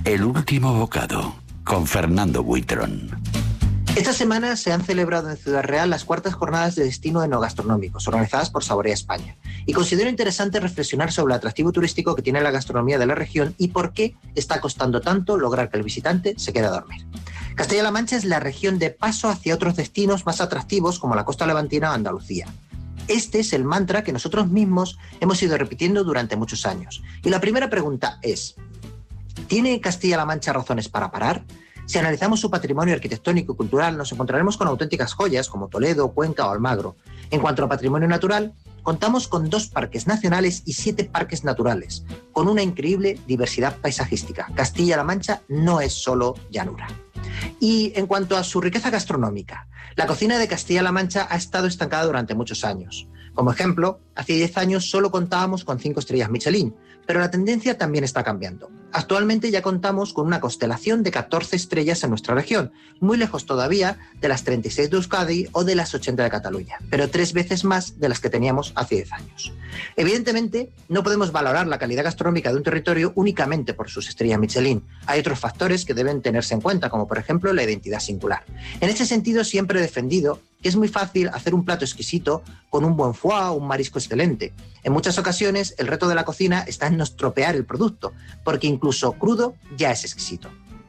El último bocado, con Fernando Buitrón. Esta semana se han celebrado en Ciudad Real las cuartas jornadas de destino enogastronómicos, organizadas por Saborea España. Y considero interesante reflexionar sobre el atractivo turístico que tiene la gastronomía de la región y por qué está costando tanto lograr que el visitante se quede a dormir. Castilla-La Mancha es la región de paso hacia otros destinos más atractivos como la costa levantina o Andalucía. Este es el mantra que nosotros mismos hemos ido repitiendo durante muchos años. Y la primera pregunta es, ¿tiene Castilla-La Mancha razones para parar? Si analizamos su patrimonio arquitectónico y cultural, nos encontraremos con auténticas joyas como Toledo, Cuenca o Almagro. En cuanto a patrimonio natural, contamos con 2 parques nacionales y 7 parques naturales, con una increíble diversidad paisajística. Castilla-La Mancha no es solo llanura. Y en cuanto a su riqueza gastronómica, la cocina de Castilla-La Mancha ha estado estancada durante muchos años. Como ejemplo, hace 10 años solo contábamos con 5 estrellas Michelin, pero la tendencia también está cambiando. Actualmente ya contamos con una constelación de 14 estrellas en nuestra región, muy lejos todavía de las 36 de Euskadi o de las 80 de Cataluña, pero 3 veces más de las que teníamos hace 10 años. Evidentemente, no podemos valorar la calidad gastronómica de un territorio únicamente por sus estrellas Michelin. Hay otros factores que deben tenerse en cuenta, como por ejemplo la identidad singular. En este sentido, siempre he defendido que es muy fácil hacer un plato exquisito con un buen foie o un marisco excelente. En muchas ocasiones, el reto de la cocina está en no estropear el producto, porque incluso crudo ya es exquisito.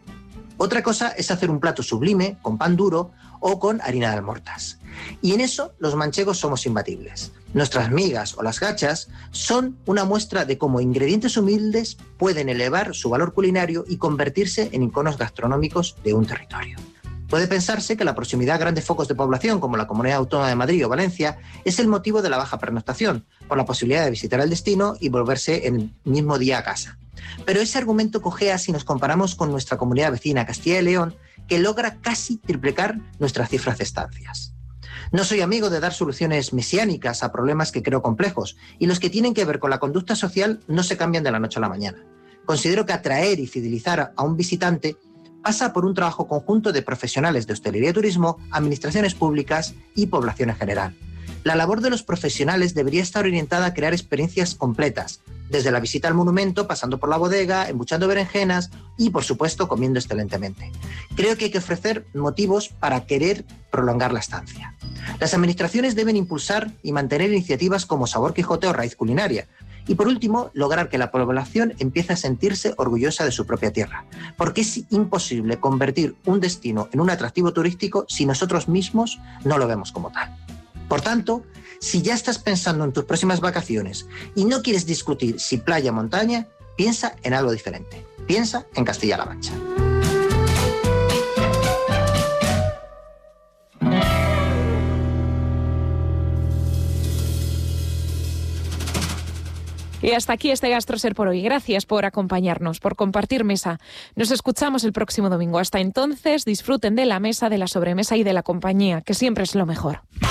Otra cosa es hacer un plato sublime con pan duro o con harina de almortas. Y en eso los manchegos somos imbatibles. Nuestras migas o las gachas son una muestra de cómo ingredientes humildes pueden elevar su valor culinario y convertirse en iconos gastronómicos de un territorio. Puede pensarse que la proximidad a grandes focos de población como la Comunidad Autónoma de Madrid o Valencia es el motivo de la baja pernoctación, por la posibilidad de visitar el destino y volverse el mismo día a casa. Pero ese argumento cojea si nos comparamos con nuestra comunidad vecina Castilla y León, que logra casi triplicar nuestras cifras de estancias. No soy amigo de dar soluciones mesiánicas a problemas que creo complejos, y los que tienen que ver con la conducta social no se cambian de la noche a la mañana. Considero que atraer y fidelizar a un visitante pasa por un trabajo conjunto de profesionales de hostelería y turismo, administraciones públicas y población en general. La labor de los profesionales debería estar orientada a crear experiencias completas, desde la visita al monumento, pasando por la bodega, embuchando berenjenas y, por supuesto, comiendo excelentemente. Creo que hay que ofrecer motivos para querer prolongar la estancia. Las administraciones deben impulsar y mantener iniciativas como Sabor Quijote o Raíz Culinaria. Y por último, lograr que la población empiece a sentirse orgullosa de su propia tierra. Porque es imposible convertir un destino en un atractivo turístico si nosotros mismos no lo vemos como tal. Por tanto, si ya estás pensando en tus próximas vacaciones y no quieres discutir si playa o montaña, piensa en algo diferente. Piensa en Castilla-La Mancha. Y hasta aquí este GastroSer por hoy. Gracias por acompañarnos, por compartir mesa. Nos escuchamos el próximo domingo. Hasta entonces, disfruten de la mesa, de la sobremesa y de la compañía, que siempre es lo mejor.